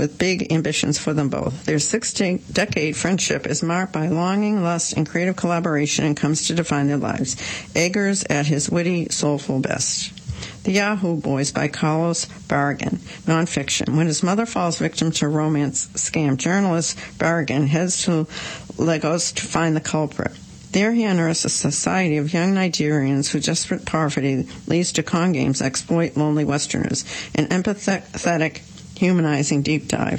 with big ambitions for them both. Their 6-decade friendship is marked by longing, lust, and creative collaboration and comes to define their lives. Eggers at his witty, soulful best. The Yahoo Boys by Carlos Barragan, nonfiction. When his mother falls victim to a romance scam, journalist Barragan heads to Lagos to find the culprit. There he unearths a society of young Nigerians whose desperate poverty leads to con games that exploit lonely Westerners. An empathetic, humanizing deep dive.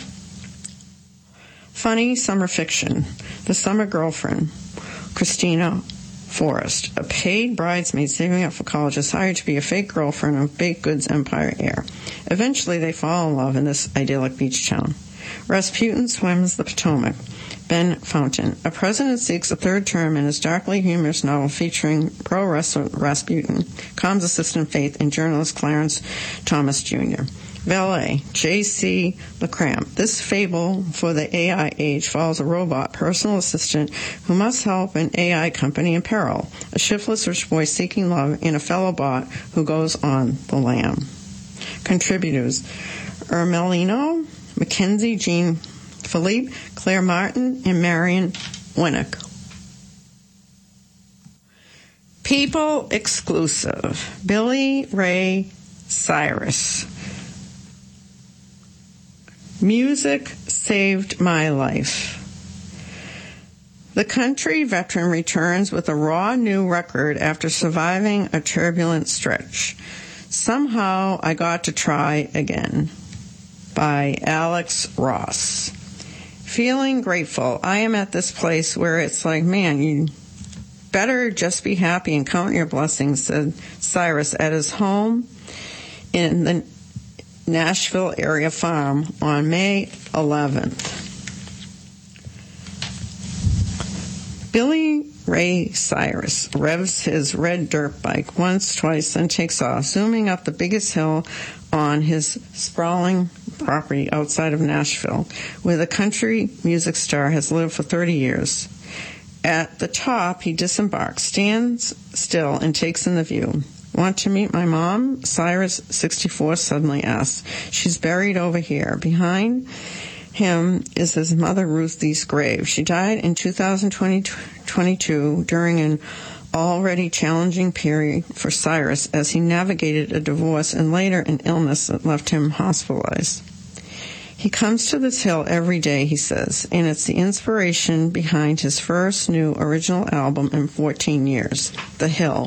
Funny summer fiction. The Summer Girlfriend. Christina Forrest, a paid bridesmaid saving up for college, is hired to be a fake girlfriend of baked goods empire heir. Eventually, they fall in love in this idyllic beach town. Rasputin swims the Potomac. Ben Fountain. A president seeks a third term in his darkly humorous novel featuring pro wrestler Rasputin, comms assistant Faith, and journalist Clarence Thomas Jr. Valet, J.C. LeCramp. This fable for the AI age follows a robot personal assistant who must help an AI company in peril, a shiftless rich boy seeking love, and a fellow bot who goes on the lam. Contributors: Ermelino, Mackenzie Jean Philippe, Claire Martin, and Marion Winnick. People exclusive. Billy Ray Cyrus. Music saved my life. The country veteran returns with a raw new record after surviving a turbulent stretch. Somehow I got to try again. By Alex Ross. Feeling grateful. I am at this place where it's like, man, you better just be happy and count your blessings, said Cyrus at his home in the Nashville area farm on May 11th. Billy Ray Cyrus revs his red dirt bike once, twice, then takes off, zooming up the biggest hill on his sprawling property outside of Nashville, where the country music star has lived for 30 years. At the top, he disembarks, stands still, and takes in the view. Want to meet my mom? Cyrus, 64, suddenly asks. She's buried over here. Behind him is his mother, Ruthie's grave. She died in 2022 during an already challenging period for Cyrus as he navigated a divorce and later an illness that left him hospitalized. He comes to this hill every day, he says, and it's the inspiration behind his first new original album in 14 years, The Hill,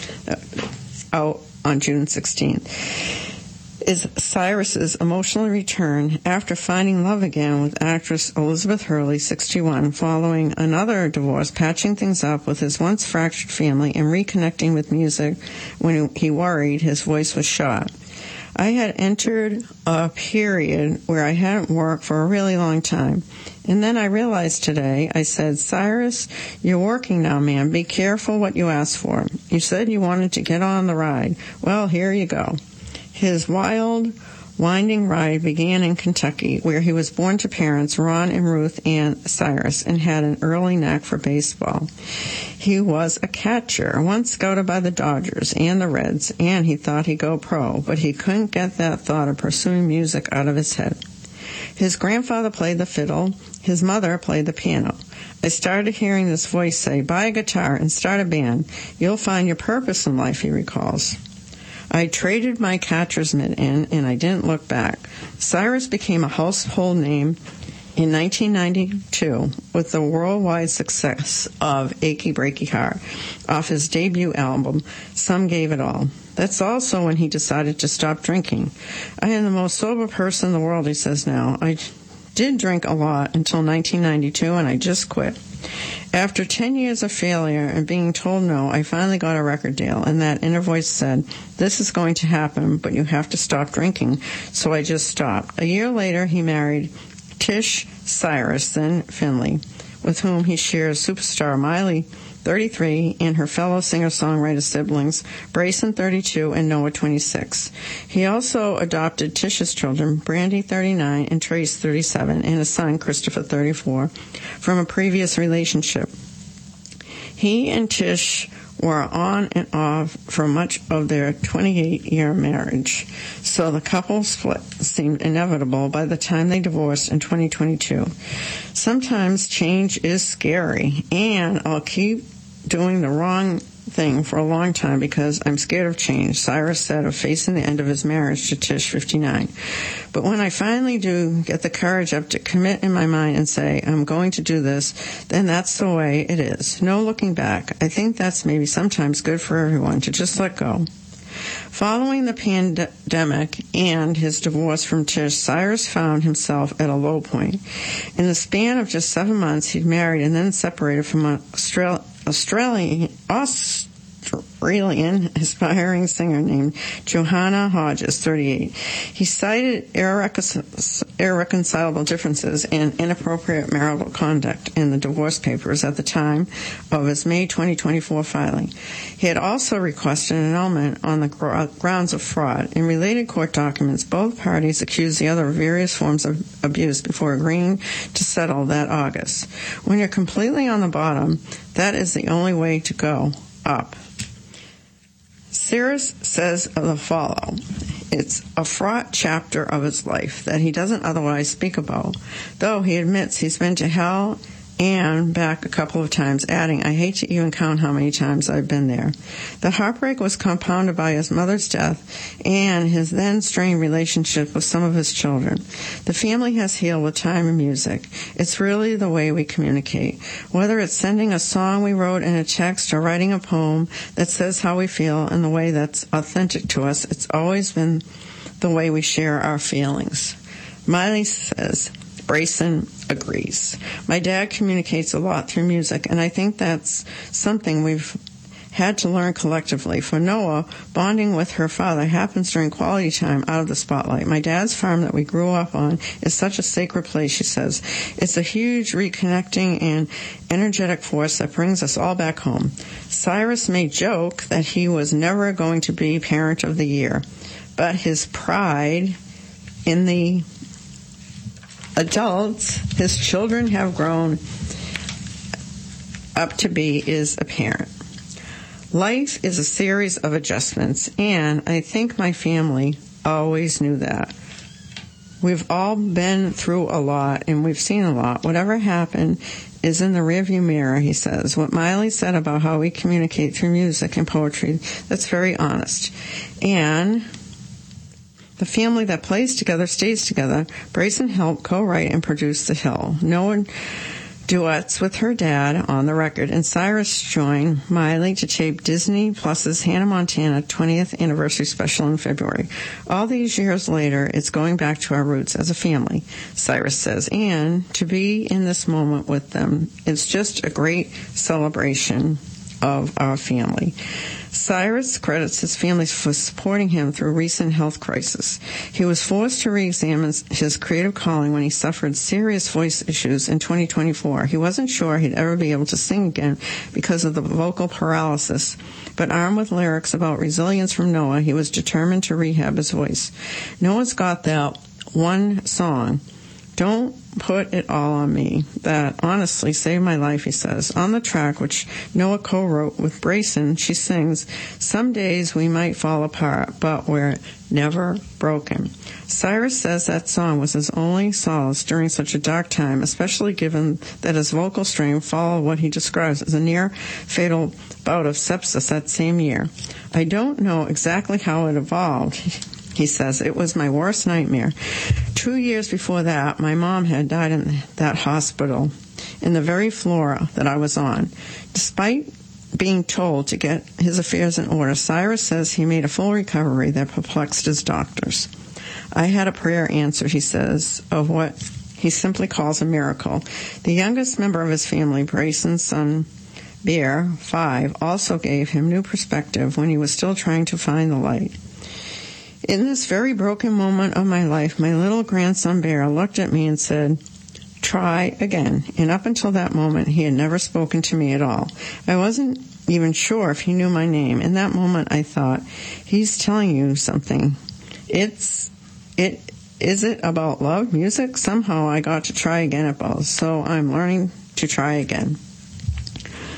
out on June 16th. Is Cyrus's emotional return after finding love again with actress Elizabeth Hurley, 61, following another divorce, patching things up with his once fractured family and reconnecting with music when he worried his voice was shot. I had entered a period where I hadn't worked for a really long time. And then I realized today, I said, Cyrus, you're working now, man. Be careful what you ask for. You said you wanted to get on the ride. Well, here you go. His wild, winding ride began in Kentucky, where he was born to parents Ron and Ruth Ann Cyrus and had an early knack for baseball. He was a catcher, once scouted by the Dodgers and the Reds, and he thought he'd go pro, but he couldn't get that thought of pursuing music out of his head. His grandfather played the fiddle. His mother played the piano. I started hearing this voice say, buy a guitar and start a band. You'll find your purpose in life, he recalls. I traded my catcher's mitt in, and I didn't look back. Cyrus became a household name in 1992 with the worldwide success of Achy Breaky Heart off his debut album, Some Gave It All. That's also when he decided to stop drinking. I am the most sober person in the world, he says now. I did drink a lot until 1992, and I just quit. After 10 years of failure and being told no, I finally got a record deal, and that inner voice said, this is going to happen, but you have to stop drinking. So I just stopped. A year later, he married Tish Cyrus, then Finley, with whom he shares superstar Miley, 33, and her fellow singer-songwriter siblings, Brayson, 32, and Noah, 26. He also adopted Tish's children, Brandy, 39, and Trace, 37, and a son, Christopher, 34, from a previous relationship. He and Tish were on and off for much of their 28-year marriage, so the couple split seemed inevitable by the time they divorced in 2022. Sometimes change is scary, and I'll keep doing the wrong thing for a long time because I'm scared of change, Cyrus said of facing the end of his marriage to Tish, 59. But when I finally do get the courage up to commit in my mind and say, I'm going to do this, then that's the way it is. No looking back. I think that's maybe sometimes good for everyone to just let go. Following the pandemic and his divorce from Tish, Cyrus found himself at a low point. In the span of just 7 months, he'd married and then separated from an Australian aspiring singer named Johanna Hodges, 38. He cited irreconcilable differences and inappropriate marital conduct in the divorce papers at the time of his May 2024 filing. He had also requested an annulment on the grounds of fraud. In related court documents, both parties accused the other of various forms of abuse before agreeing to settle that August. When you're completely on the bottom, that is the only way to go, up. Cyrus says of the follow, it's a fraught chapter of his life that he doesn't otherwise speak about, though he admits he's been to hell and back a couple of times, adding, I hate to even count how many times I've been there. The heartbreak was compounded by his mother's death and his then strained relationship with some of his children. The family has healed with time and music. It's really the way we communicate. Whether it's sending a song we wrote in a text or writing a poem that says how we feel in the way that's authentic to us, it's always been the way we share our feelings. Miley says, Brayson agrees. My dad communicates a lot through music, and I think that's something we've had to learn collectively. For Noah, bonding with her father happens during quality time out of the spotlight. My dad's farm that we grew up on is such a sacred place, she says. It's a huge reconnecting and energetic force that brings us all back home. Cyrus may joke that he was never going to be Parent of the Year, but his pride in the adults his children have grown up to be is apparent. Life is a series of adjustments, and I think my family always knew that. We've all been through a lot, and we've seen a lot. Whatever happened is in the rearview mirror, he says. What Miley said about how we communicate through music and poetry, that's very honest. And the family that plays together stays together. Brayson helped co-write and produce The Hill. Noah duets with her dad on the record, and Cyrus joined Miley to tape Disney Plus's Hannah Montana 20th anniversary special in February. All these years later, it's going back to our roots as a family, Cyrus says, and to be in this moment with them, it's just a great celebration of our family. Cyrus credits his family for supporting him through a recent health crisis. He was forced to re-examine his creative calling when he suffered serious voice issues in 2024. He wasn't sure he'd ever be able to sing again because of the vocal paralysis, but armed with lyrics about resilience from Noah, he was determined to rehab his voice. Noah's got that one song, Don't Put It All on Me, that honestly saved my life, he says. On the track, which Noah co-wrote with Brayson, she sings, Some days we might fall apart, but we're never broken. Cyrus says that song was his only solace during such a dark time, especially given that his vocal strain followed what he describes as a near-fatal bout of sepsis that same year. I don't know exactly how it evolved, he says. It was my worst nightmare. 2 years before that, my mom had died in that hospital in the very floor that I was on. Despite being told to get his affairs in order, Cyrus says he made a full recovery that perplexed his doctors. I had a prayer answered, he says, of what he simply calls a miracle. The youngest member of his family, Brayson's son, Bear, 5, also gave him new perspective when he was still trying to find the light. In this very broken moment of my life, my little grandson Bear looked at me and said, try again. And up until that moment, he had never spoken to me at all. I wasn't even sure if he knew my name. In that moment, I thought, he's telling you something. Is it about love, music? Somehow I got to try again at both, so I'm learning to try again.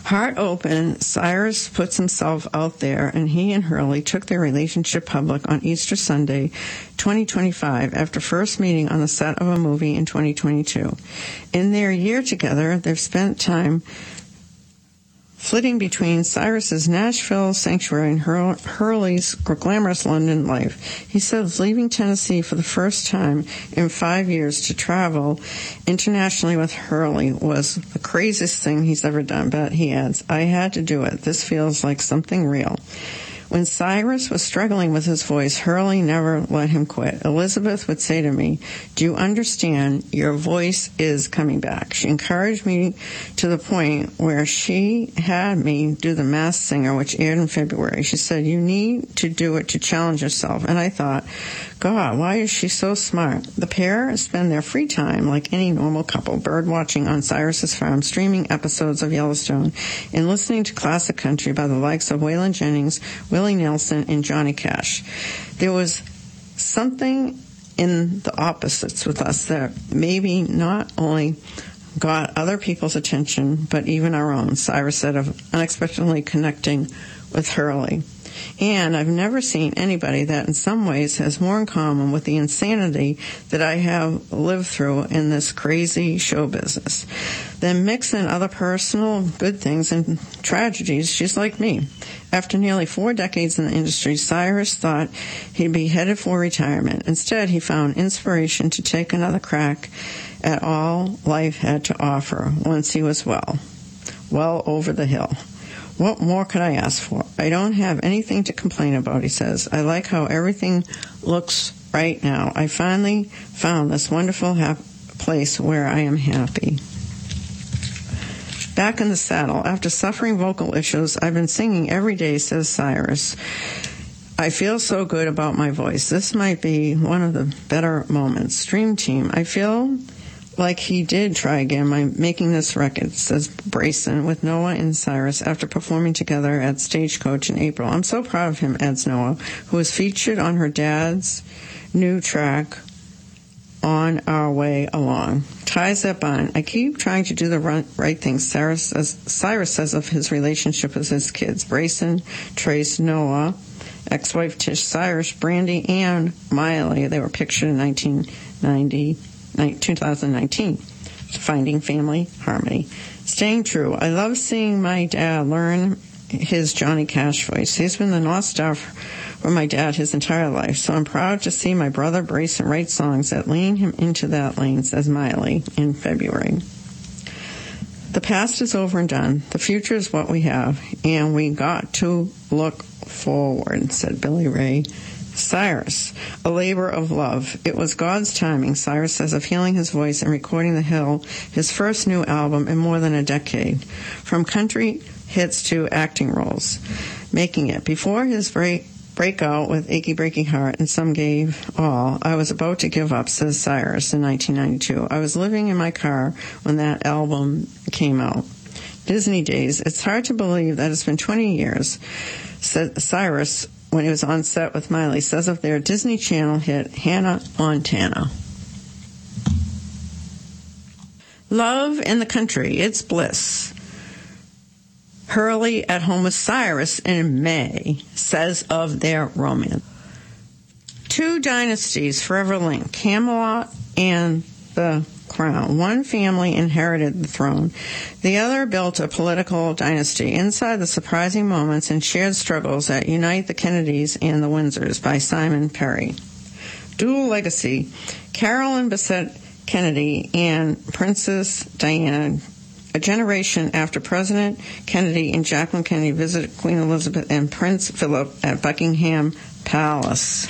Heart open, Cyrus puts himself out there, and he and Hurley took their relationship public on Easter Sunday, 2025, after first meeting on the set of a movie in 2022. In their year together, they've spent time flitting between Cyrus's Nashville sanctuary and Hurley's glamorous London life. He says leaving Tennessee for the first time in 5 years to travel internationally with Hurley was the craziest thing he's ever done, but he adds, I had to do it. This feels like something real. When Cyrus was struggling with his voice, Hurley never let him quit. Elizabeth would say to me, do you understand? Your voice is coming back. She encouraged me to the point where she had me do The Masked Singer, which aired in February. She said, you need to do it to challenge yourself. And I thought, God, why is she so smart? The pair spend their free time like any normal couple, bird watching on Cyrus's farm, streaming episodes of Yellowstone, and listening to classic country by the likes of Waylon Jennings, Willie Nelson, and Johnny Cash. There was something in the opposites with us that maybe not only got other people's attention, but even our own, Cyrus said, of unexpectedly connecting with Hurley. And I've never seen anybody that in some ways has more in common with the insanity that I have lived through in this crazy show business. Then mix in other personal good things and tragedies, she's like me. After nearly 4 decades in the industry, Cyrus thought he'd be headed for retirement. Instead, he found inspiration to take another crack at all life had to offer once he was well over the hill. What more could I ask for? I don't have anything to complain about, he says. I like how everything looks right now. I finally found this wonderful place where I am happy. Back in the saddle, after suffering vocal issues, I've been singing every day, says Cyrus. I feel so good about my voice. This might be one of the better moments. Dream Team, I feel like he did try again by making this record, says Brayson, with Noah and Cyrus after performing together at Stagecoach in April. I'm so proud of him, adds Noah, who was featured on her dad's new track, On Our Way Along. Ties that bind. I keep trying to do the right thing, Cyrus says of his relationship with his kids. Brayson, Trace, Noah, ex-wife Tish, Cyrus, Brandy, and Miley. They were pictured in 2019, Finding Family Harmony. Staying true. I love seeing my dad learn his Johnny Cash voice. He's been the North Star for my dad his entire life, so I'm proud to see my brother Brayson write songs that lean him into that lane, says Miley in February. The past is over and done. The future is what we have, and we got to look forward, said Billy Ray Cyrus, a labor of love. It was God's timing, Cyrus says, of healing his voice and recording The Hill, his first new album in more than a decade. From country hits to acting roles, making it. Before his breakout with Achy Breaky Heart and Some Gave All, I was about to give up, says Cyrus in 1992. I was living in my car when that album came out. Disney days. It's hard to believe that it's been 20 years, said Cyrus when he was on set with Miley, says of their Disney Channel hit Hannah Montana. Love in the country, it's bliss. Hurley at home with Cyrus in May, says of their romance. 2 dynasties forever linked, Camelot and the Crown. One family inherited the throne. The other built a political dynasty. Inside the surprising moments and shared struggles that unite the Kennedys and the Windsors, by Simon Perry. Dual legacy. Carolyn Bessette Kennedy and Princess Diana. A generation after President Kennedy and Jacqueline Kennedy visited Queen Elizabeth and Prince Philip at Buckingham Palace.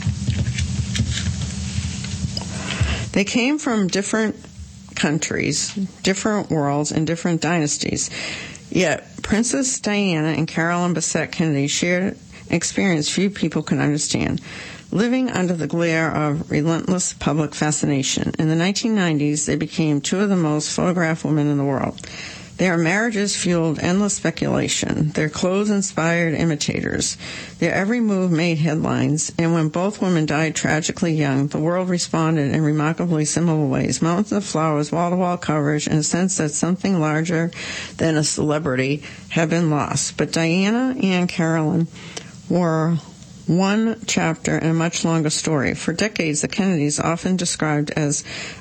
They came from different countries, different worlds, and different dynasties. Yet Princess Diana and Carolyn Bessette Kennedy shared an experience few people can understand, living under the glare of relentless public fascination. In the 1990s, they became 2 of the most photographed women in the world. Their marriages fueled endless speculation. Their clothes inspired imitators. Their every move made headlines. And when both women died tragically young, the world responded in remarkably similar ways. Mountains of flowers, wall-to-wall coverage, and a sense that something larger than a celebrity had been lost. But Diana and Carolyn were one chapter in a much longer story. For decades, the Kennedys, often described as